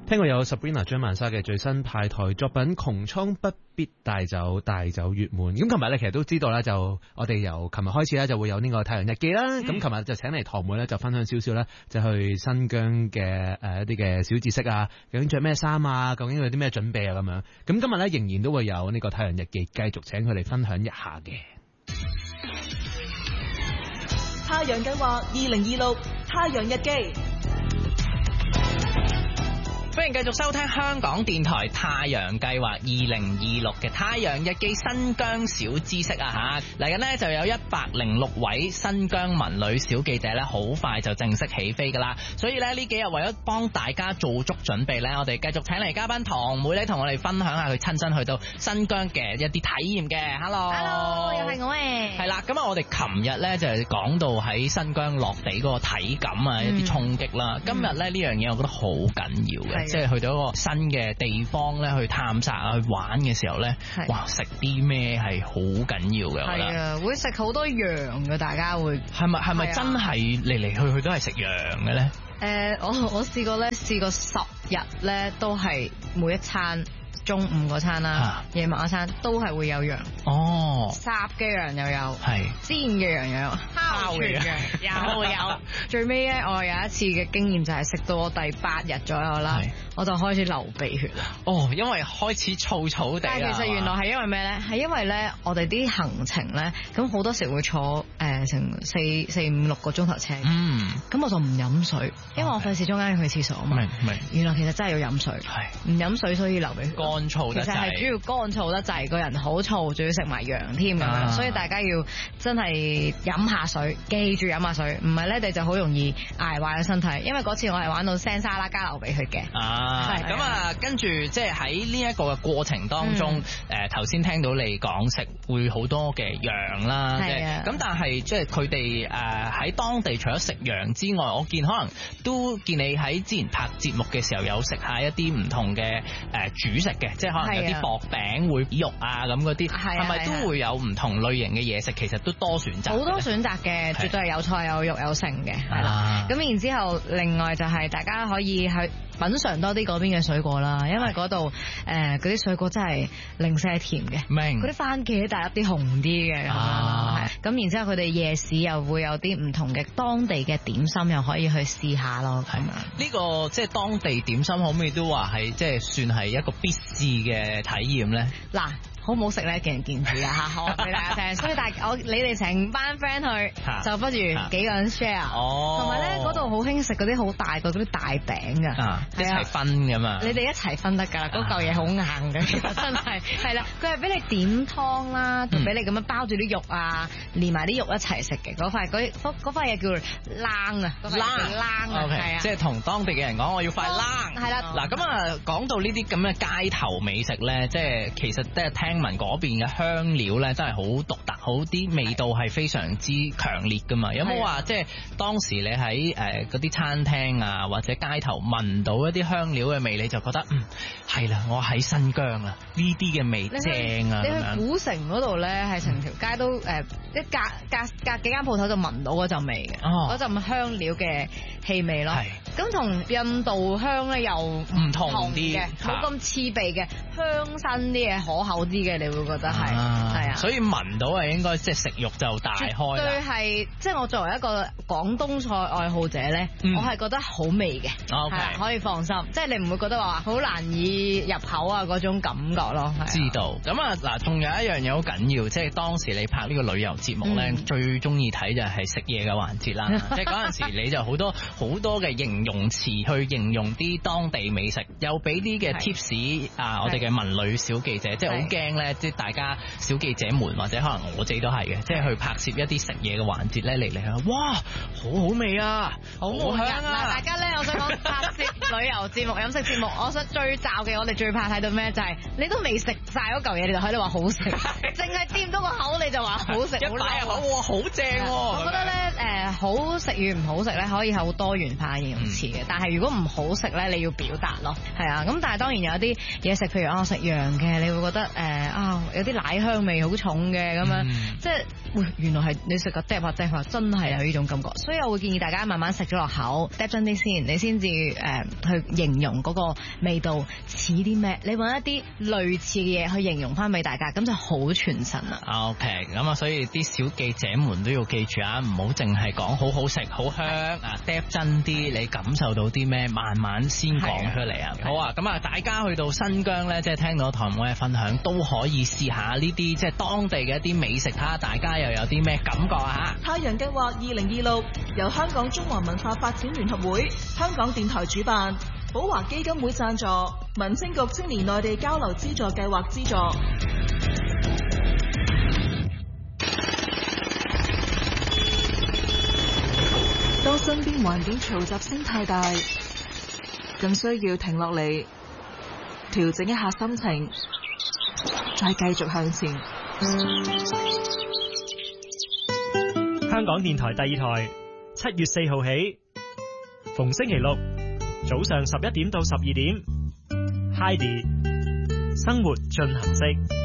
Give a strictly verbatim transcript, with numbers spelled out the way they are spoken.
聽過有 Sabrina 張曼莎嘅最新派台作品《窮倉不必帶走，帶走月滿》。咁琴日咧其實都知道咧，就我哋由琴日開始咧就會有呢個太陽日記啦。咁琴日就請嚟堂妹咧就分享少少咧，就去新疆嘅誒一啲嘅小知識啊，究竟着咩衫啊，究竟有啲咩準備啊咁樣。咁今日咧仍然都會有呢個太陽日記繼續請佢哋分享一下嘅。 太陽計劃二零二六太陽日記。 歡迎繼續收聽香港電台太陽計劃二零二六嘅太陽日記新疆小知識啊吓，嚟緊呢就有一百零六位新疆文旅小記者呢，好快就正式起飛噶啦，所以呢呢幾日為咗幫大家做足準備呢，我哋繼續請嚟嘉賓堂妹呢，同我哋分享下佢親身去到新疆嘅一啲體驗嘅。Hello，Hello， 又係我誒。 係啦，咁啊我哋琴日呢就係講到喺新疆落地嗰個體感啊，嗯、一啲衝擊啦。今日呢呢樣嘢我覺得好緊要嘅。即係去到一個新嘅地方咧，去探索啊，去玩嘅時候咧，哇！食啲咩係好緊要嘅，我覺得。 係啊，會食好多羊嘅，大家會。 係咪係咪真係嚟嚟去去都係食羊嘅咧？ 誒、呃，我我試過咧，試過十日咧，都係每一餐。中午嗰餐啦，夜、啊、晚嗰餐都係會有羊。哦，烚嘅羊又有，係煎嘅羊又有，烤嘅羊又有。最尾咧，我有一次嘅經驗就係食到我第八日左右啦，我就開始流鼻血啦。哦，因為開始燥燥地。但係其實原來係因為咩咧？係因為咧，我哋啲行程咧，咁好多時會坐誒、呃、成四四五六個鐘頭車。嗯。咁我就唔飲水，因為我費事中間要去廁所啊嘛。明明。原來其實真係要飲水。係。唔飲水所以流鼻血。乾燥得滯，其實係主要乾燥得滯，個人好燥，仲要食埋羊添咁樣，所以大家要真係飲下水，記住飲下水，唔係咧你就好容易捱壞咗身體。因為嗰次我係玩到聲沙啦加流鼻血嘅。啊， 咁啊，跟住即係喺呢一個嘅過程當中，誒頭先聽到你講食會好多嘅羊啦，即係咁，但係即係佢哋誒喺當地除咗食羊之外，我見可能都見你喺之前拍節目嘅時候有食下一啲唔同嘅誒主食嘅。即係可能有啲薄餅會肉啊咁嗰啲，係咪都會有唔同類型嘅嘢食？其實都多選擇，好多選擇嘅，絕對係有菜有肉有剩嘅，係啦。咁然之後，另外就係大家可以去品嚐多啲嗰邊嘅水果啦，因為嗰度誒嗰啲水果真係零舍甜嘅，明嗰啲番茄大粒啲紅啲嘅，係咁。然之後佢哋夜市又會有啲唔同嘅當地嘅點心，又可以去試下咯。係嘛？呢個即係當地點心，可唔可以都話係即係算係一個必試嘅體驗咧？嗱。好唔好食咧？見仁見智啊嚇，我話俾大家聽。所以大我你哋成班 friend 去，就不如幾個人 share。哦，同埋咧嗰度好興食嗰啲好大個嗰啲大餅㗎，啊，一齊分㗎嘛。你哋一齊分得㗎啦，嗰嚿嘢好硬嘅，其實真係係啦。佢係俾你點湯啦，同俾你咁樣包住啲肉啊，連埋啲肉一齊食嘅嗰塊嗰嗰塊嘢叫冷啊，冷冷啊，係啊，即係同當地嘅人講我要塊冷。係啦，嗱咁啊講到呢啲咁嘅街頭美食咧，即係其實都係聽。聽聞嗰邊嘅香料咧，真係好獨特，好啲味道係非常之強烈噶嘛。有冇話即係當時你喺誒嗰啲餐廳啊或者街頭聞到一啲香料嘅味，你就覺得嗯係啦，我喺新疆啊，呢啲嘅味正啊。你去古城嗰度咧，係成條街都誒一、呃、隔隔隔幾間鋪頭就聞到嗰陣味嘅，嗰陣、哦、香料嘅氣味咯。係咁同印度香咧又唔同啲嘅，冇咁刺鼻嘅，香身啲嘢，可口啲嘅，你會覺得係係啊，所以聞到係應該即係食慾就大開啦。絕對係，即係我作為一個廣東菜愛好者咧，嗯、我係覺得好味嘅，係、okay. 可以放心，即係你唔會覺得話好難以入口啊嗰種感覺咯。知道咁啊嗱，仲有一樣嘢好緊要，即係當時你拍呢個旅遊節目咧，嗯、最中意睇就係食嘢嘅環節啦。即係嗰陣時你就好多好多嘅形容詞去形容啲當地美食，又俾啲嘅 tips 啊，我哋嘅文旅小記者，即係好驚咧，即係大家小記者們或者可能我自己都係嘅，即係去拍攝一啲食嘢嘅環節咧，嚟嚟去去，哇，好好味啊，好香啊！大家咧，我想講拍攝旅遊節目、飲食節目，我想最罩嘅，我哋最怕睇到咩？就係、是、你都未食晒嗰嚿嘢，你就喺度話好食，淨係掂到個口你就話好食，好擺入口，哇，好正！我覺得咧，誒、呃，好食與唔好食咧，可以係好多元化形容詞嘅，嗯、但係如果唔好食咧，你要表達咯，係啊，咁但係當然有啲嘢食，譬如我食羊嘅，你會覺得誒、呃、啊，有啲奶香味好重嘅咁樣，嗯、即係，喂，原來係你食個嗒下嗒下，真係有呢種感覺，所以我會建議大家慢慢食咗落口，嗒真啲先，你先至誒去形容嗰個味道似啲咩，你揾一啲類似嘅嘢去形容翻俾大家，咁就好傳神啦。 OK， 咁啊，所以啲小記者們都要記住啊，唔好淨係講好好食、好香啊，嗒真啲，你感受到啲咩，慢慢先講出嚟啊。好啊，咁啊，大家去到新疆咧，即係聽到台妹嘅分享，都可以試下呢啲即係當地嘅一啲美食，睇下大家又有啲咩感覺啊。 太陽計劃二零二六由香港中華文化發展聯合會、香港電台主辦，寶華基金會贊助，民政局青年內地交流資助計劃資助。當身邊環境嘈雜聲太大，更需要停落嚟，調整一下心情，再繼續向前。 香港電台第二台，七月四號起，逢星期六早上十一點到十二點 ，Heidi 生活進行式。